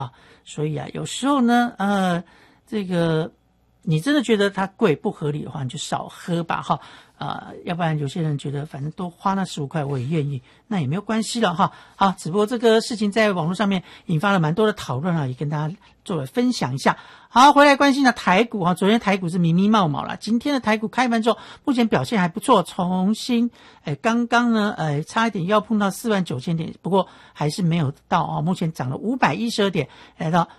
所以啊，有时候呢，这个你真的觉得它贵不合理的话，你就少喝吧哈。要不然有些人觉得反正多花那15块我也愿意，那也没有关系了哈。好，只不过这个事情在网络上面引发了蛮多的讨论啊，也跟大家作为分享一下。好，回来关心的台股啊，昨天台股是迷迷冒冒啦，今天的台股开盘之后，目前表现还不错，重新刚刚呢差一点要碰到49000点，不过还是没有到啊，目前涨了512点，来到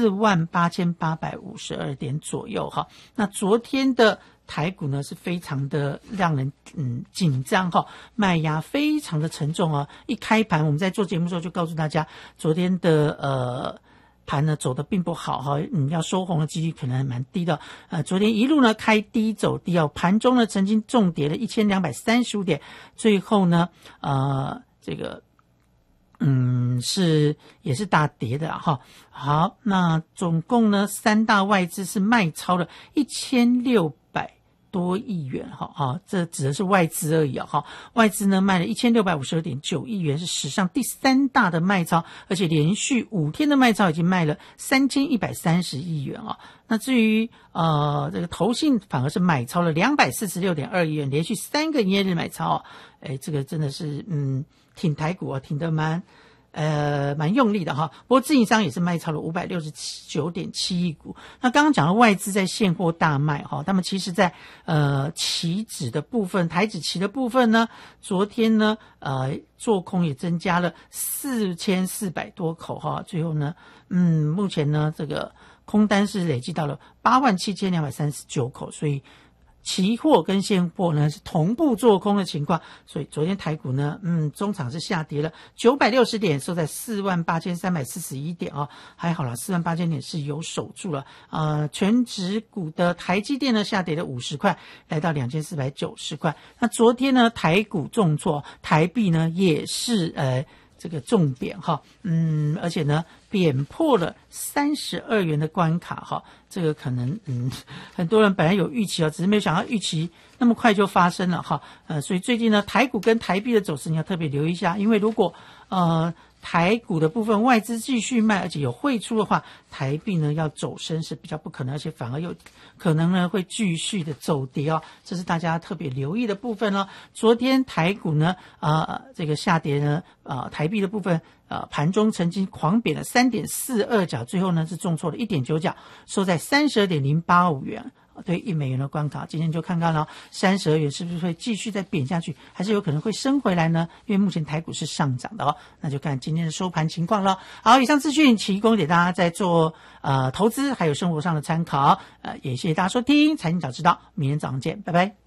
48852点左右哈。那昨天的台股呢是非常的让人紧张哈，卖压非常的沉重啊。一开盘我们在做节目的时候就告诉大家，昨天的盘呢走得并不好哈，要收红的几率可能还蛮低的。昨天一路呢开低走低啊，盘中呢曾经重跌了1235点，最后呢这个也是大跌的哈。好，那总共呢三大外资是卖超了1600多亿元哈，这指的是外资而已哈。外资呢卖了1652.9亿元，是史上第3大的卖超，而且连续5天的卖超已经卖了3130亿元啊。那至于这个投信反而是买超了246.2亿元，连续3个营业日买超这个真的是挺台股啊，挺得蛮用力的哈。不过自营商也是卖超了569.7亿股。那刚刚讲的外资在现货大卖哈，他们其实在期指的部分，台指期的部分呢，昨天呢做空也增加了4400多口哈，最后呢目前呢这个空单是累计到了87239口，所以期货跟现货呢是同步做空的情况，所以昨天台股呢中场是下跌了960点，收在48341点啊，还好啦，48000点是有守住了。全指股的台积电呢下跌了50块，来到2490块。那昨天呢台股重挫，台币呢也是这个重贬哈，而且呢贬破了32元的关卡哈，这个可能很多人本来有预期只是没有想到预期那么快就发生了哈，所以最近呢台股跟台币的走势你要特别留意一下，因为如果台股的部分外资继续卖，而且有汇出的话，台币呢要走升是比较不可能，而且反而有可能呢会继续的走跌哦，这是大家特别留意的部分哦。昨天台股呢这个下跌呢台币的部分盘中曾经狂贬了 3.42 角，最后呢是重挫了 1.9 角，收在 32.085 元。对1美元的关卡，今天就看看了32元是不是会继续再贬下去，还是有可能会升回来呢？因为目前台股是上涨的哦，那就看今天的收盘情况了。好，以上资讯提供给大家在做投资还有生活上的参考，也谢谢大家收听财经早知道，明天早上见，拜拜。